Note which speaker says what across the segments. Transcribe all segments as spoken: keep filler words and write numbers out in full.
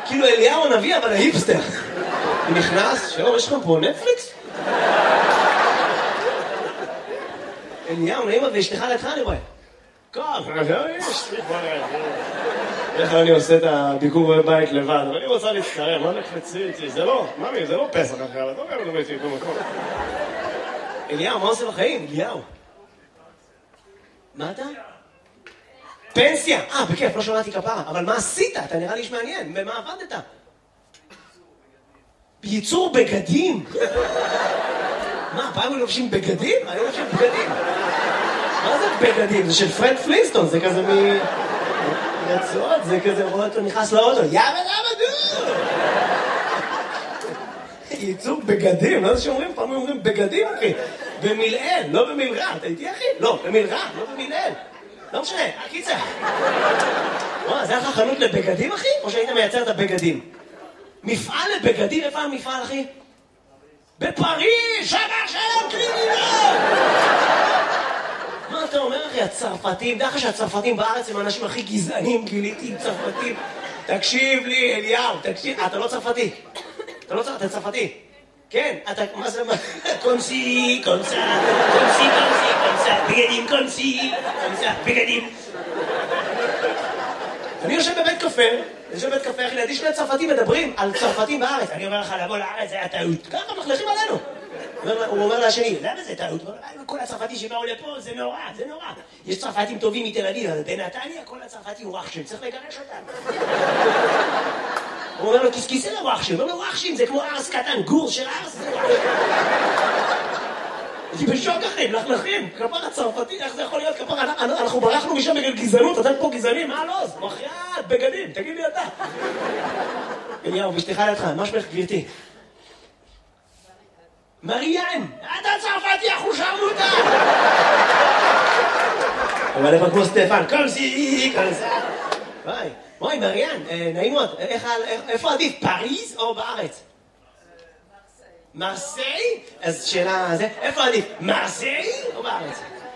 Speaker 1: כאילו אליהו הנביא, אבל ההיפסטר. הוא נכנס, שלום, יש לכם פה נטפליקס? אליהו, נעימה, ואשתך לידך אני רואה. קום, יש לי כבר... איך אני עושה את הביקור בבית לבד, אבל אני רוצה להצטרם, מה נקפצי איתי? זה לא, ממי, זה לא פסח אחר, את לא גם לדבר איתי במקום. אליהו, מה עושה בחיים? אליהו. מה אתה? פנסיה! אה, בכיף, לא שמעתי כפרה, אבל מה עשית? אתה נראה לי איש מעניין, במה עבדת? בייצור בגדים? מה, פעם הם לובשים בגדים? אני לא לובשים בגדים. מה זה בגדים? זה של פרד פלינסטון, זה כזה מ... רצועות, זה כזה רואה אותו נכנס לאוטו, יאבא למה דו! ייצור בגדים, לא זה שאומרים, פעם אומרים בגדים, אחי. במילאל, לא במילרע, אתה איתי אחי? לא, במילרע, לא במילאל. לא משנה, הקיצה. וואו, זה היה לך חנות לבגדים, אחי? או שהיית מייצר את הבגדים? מפעל לבגדים, איפה המפעל, אחי? בפריז, שבר שלום קרימינל! מה אתה אומר, אחי? הצרפתים, דרך שהצרפתים בארץ הם האנשים הכי גזענים, גיליתי עם צרפתים. תקשיב לי, אליהו, תקשיב. אתה לא צרפתי. אתה לא צרפתי, אתה צרפתי. כן, אתה, מה זה, מה? קונסי, קונסה, קונסי, קונסי, קונסה, בגדים, קונסי, קונסה, בגדים. אני יושב בבית קפה, אני יושב בבית קפה, אחי, לידי שני צרפתים מדברים על צרפתים בארץ. אני אומר לך, לבוא לארץ זה היה טעות. ככה מחלכים עלינו. הוא אומר לשני, למה זה טעות? כל הצרפתי שבאו לפה זה נורא, זה נורא. יש צרפתים טובים מתל אביב, אבל בנתניה כל הצרפתי הוא רחשים, צריך לגרש אותם. הוא אומר לו, כיסכיסה לרחשים, הוא אומר לו, רחשים זה כמו ארס קטן, גור של ארס זה רחשים. אני בשוק אחי, מלכלכים, כפר הצרפתי, איך זה יכול להיות כפר? אנחנו ברחנו משם בגלל גזענות, אתם פה גזענים, מה לא? מחייאת, בגדים, תגיד לי אתה. אליהו, בשתיך לידך, מה שמך גבירתי? מריאן, אתה צרפתי, אנחנו שרנו אותה! אבל איפה כמו סטפן, קומסי, קומסה. וואי, וואי, מריאן, נעים מאוד, איפה עדיף, פריז או בארץ? מרסיי? אז שאלה, איפה עדיף, מרסיי או בארץ?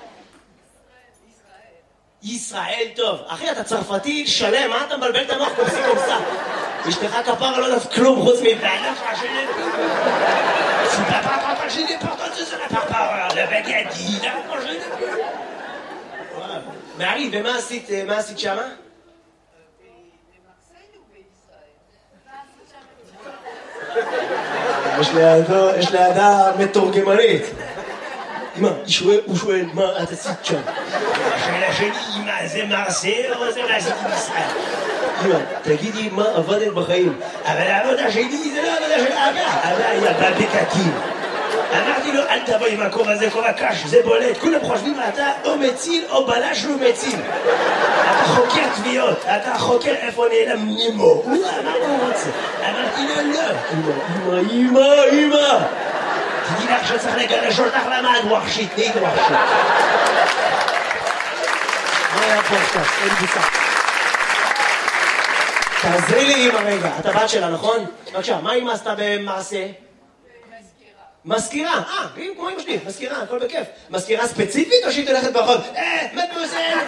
Speaker 1: ישראל טוב. אחי, אתה צרפתי שלם, מה אתה מבלבל את המוח קומסי קומסה? אשתך כפרה לא יודעת כלום חוץ מבעלך השני. Si papa papa j'ai des portes de ça papa le bagadi là moi je dis voilà Marie ומה עשית מה עשית שמה? יש לידו יש לידה מתורגמנית. אמא, הוא שואל מה את עשית שם? השאלה שלי אמא זה מרסיי או זה מה עשית בישראל? אמא, תגידי מה עבדת בחיים. אבל העבודה שלי זה לא עבודה של אבא. אבא היה בבקקים. אמרתי לו, אל תבוא עם הכובע הזה, כובע קש, זה בולט. כולם חושבים, אתה או מציל או בלש לא מציל. אתה חוקר תביעות, אתה חוקר איפה נעלם נימו. הוא אמר הוא רוצה. אמרתי לו, לא. אמא, אמא, אמא. תדעי לך שצריך לגרש אותך למה את ווחשית, נהיית ווחשית. מה היה פה עכשיו? אין בוצע. תעזרי לי אמא רגע, אתה בת שלה, נכון? בבקשה, מה אמא עשתה במעשה? מזכירה, אה, כמו אמא שלי, מזכירה, הכל בכיף. מזכירה ספציפית או שהיא תלכת ברחוב? אה, מדוסן!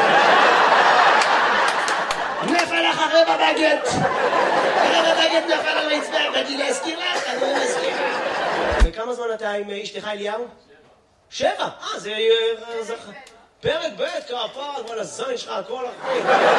Speaker 1: נפל לך רבע בגט! רבע בגט נפל על רצפה, באתי להזכיר לך, אני מזכירה. וכמה זמן אתה עם אשתך אליהו? שבע, אה, זה... פרק ב' כפר, כל הזין שלך, כל החיים.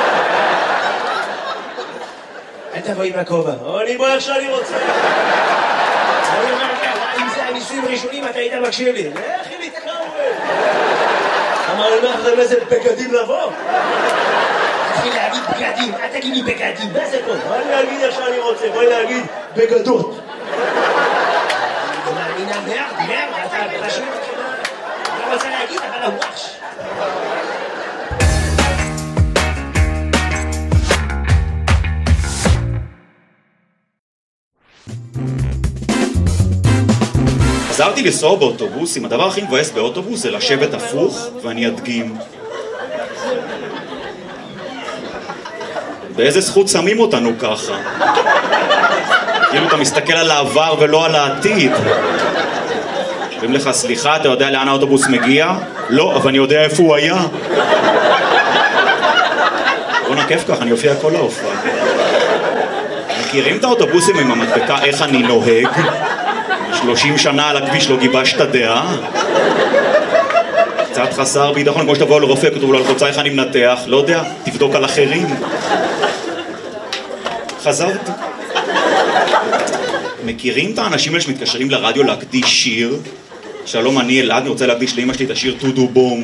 Speaker 1: אל תבואי מהכובע, אני בוא איך שאני רוצה. אני אומר ככה, אם זה הניסויים הראשונים, אתה היית מקשיב לי. לכי להתקרב. אמר לי, מה אחרי איזה בגדים לבוא? תתחיל להגיד בגדים, אל תגיד לי בגדים, מה זה פה? בואי להגיד איך שאני רוצה, בואי להגיד בגדות. אני נמר, נמר, אתה פשוט... אני לא רוצה להגיד, אבל הוואש.
Speaker 2: חזרתי לנסוע באוטובוסים, הדבר הכי מבאס באוטובוס זה לשבת הפוך, ואני אדגים. באיזה זכות שמים אותנו ככה? כאילו אתה מסתכל על העבר ולא על העתיד. אומרים לך, סליחה, אתה יודע לאן האוטובוס מגיע? לא, אבל אני יודע איפה הוא היה. בוא נקף ככה, אני אופיע כל ההופעה. מכירים את האוטובוסים עם המדבקה איך אני נוהג? שלושים שנה על הכביש לא גיבשת דעה? קצת חסר ביטחון, כמו שתבוא לרופא, כתוב לו על חוצה איך אני מנתח, לא יודע, תבדוק על אחרים. חזרתי. מכירים את האנשים האלה שמתקשרים לרדיו להקדיש שיר? שלום, אני אלעד, אני רוצה להקדיש לאמא שלי את השיר טודו בום.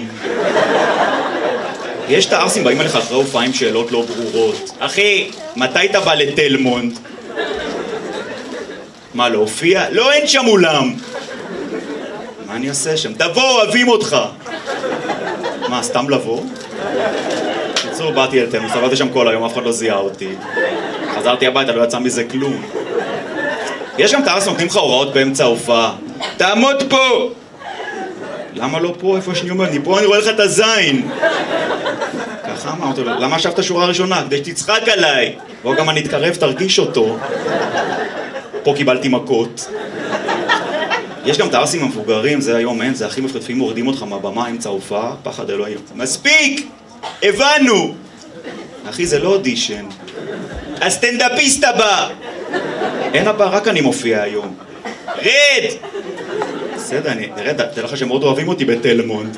Speaker 2: יש את הארסים באים אליך אחרי הופעה עם שאלות לא ברורות. אחי, מתי אתה בא לתלמונד? מה, להופיע? לא, אין שם אולם. מה אני אעשה שם? תבוא, אוהבים אותך. מה, סתם לבוא? בקיצור, באתי אל תלמונד, סתובבתי שם כל היום, אף אחד לא זיהה אותי. חזרתי הביתה, לא יצא מזה כלום. יש גם את הארס נותנים לך הוראות באמצע ההופעה. תעמוד פה! למה לא פה? איפה שאני אומר? אני פה, אני רואה לך את הזין. ככה אמרתי לו, למה שבת שורה ראשונה? כדי שתצחק עליי. בוא גם אני אתקרב, תרגיש אותו. פה קיבלתי מכות. יש גם את הארסים המבוגרים, זה היום אין, זה הכי מפחדים, מורידים אותך מהבמה, אמצע ההופעה, פחד אלוהים. מספיק! הבנו! אחי, זה לא אודישן. הסטנדאפיסט הבא! אין הבא, רק אני מופיע היום. רד! בסדר, אני ארד, תראה לך שהם מאוד אוהבים אותי בתלמונד.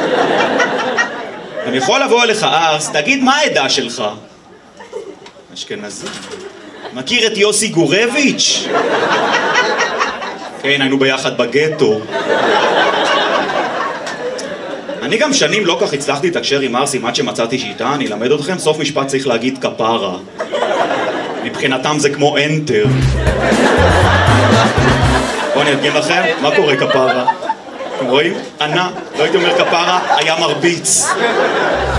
Speaker 2: אני יכול לבוא אליך ארס, תגיד מה העדה שלך? אשכנזי. מכיר את יוסי גורביץ'? כן, היינו ביחד בגטו. אני גם שנים לא כך הצלחתי לתקשר עם ארסים עד שמצאתי שיטה, אני אלמד אתכם, סוף משפט צריך להגיד כפרה. מבחינתם זה כמו אנטר. בואו אני אדגים לכם, מה קורה כפרה? אתם רואים? ענה, לא הייתי אומר כפרה, היה מרביץ.